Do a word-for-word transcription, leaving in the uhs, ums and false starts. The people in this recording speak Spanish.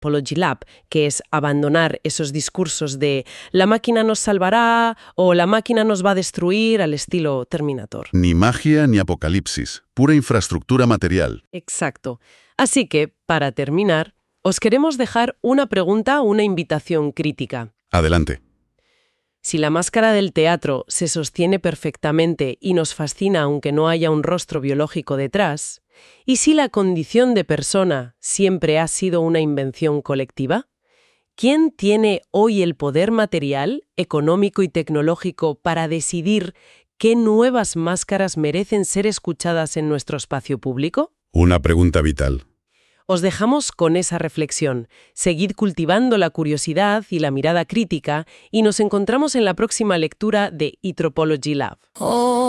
Anthropology Lab, que es abandonar esos discursos de la máquina nos salvará o la máquina nos va a destruir al estilo Terminator. Ni magia ni apocalipsis, pura infraestructura material. Exacto. Así que, para terminar, os queremos dejar una pregunta, una invitación crítica. Adelante. Si la máscara del teatro se sostiene perfectamente y nos fascina aunque no haya un rostro biológico detrás, ¿y si la condición de persona siempre ha sido una invención colectiva? ¿Quién tiene hoy el poder material, económico y tecnológico para decidir qué nuevas máscaras merecen ser escuchadas en nuestro espacio público? Una pregunta vital. Os dejamos con esa reflexión. Seguid cultivando la curiosidad y la mirada crítica y nos encontramos en la próxima lectura de Anthropology Lab. Oh.